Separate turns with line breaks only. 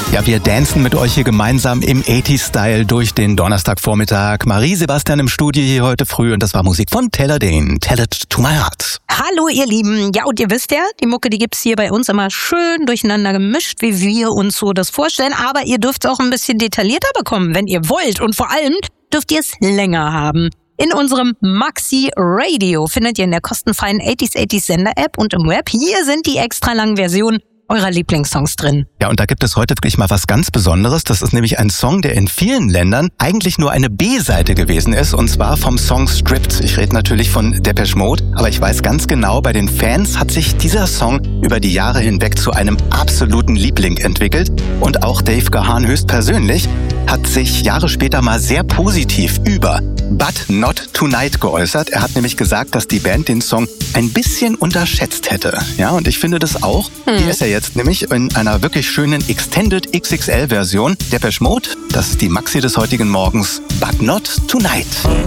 Ja, wir dancen mit euch hier gemeinsam im 80s-Style durch den Donnerstagvormittag. Marie-Sebastian im Studio hier heute früh und das war Musik von Taylor Dayne. Tell it to my heart.
Hallo ihr Lieben. Ja, und ihr wisst ja, die Mucke, die gibt's hier bei uns immer schön durcheinander gemischt, wie wir uns so das vorstellen. Aber ihr dürft es auch ein bisschen detaillierter bekommen, wenn ihr wollt. Und vor allem dürft ihr es länger haben. In unserem Maxi Radio findet ihr in der kostenfreien 80s Sender-App und im Web. Hier sind die extra langen Versionen eurer Lieblingssongs drin.
Ja, und da gibt es heute wirklich mal was ganz Besonderes. Das ist nämlich ein Song, der in vielen Ländern eigentlich nur eine B-Seite gewesen ist, und zwar vom Song Stripped. Ich rede natürlich von Depeche Mode, aber ich weiß ganz genau, bei den Fans hat sich dieser Song über die Jahre hinweg zu einem absoluten Liebling entwickelt. Und auch Dave Gahan höchstpersönlich hat sich Jahre später mal sehr positiv über But Not Tonight geäußert. Er hat nämlich gesagt, dass die Band den Song ein bisschen unterschätzt hätte. Ja, und ich finde das auch. Hier ist er jetzt nämlich in einer wirklich schönen Extended XXL-Version. Depeche Mode, das ist die Maxi des heutigen Morgens. But Not Tonight.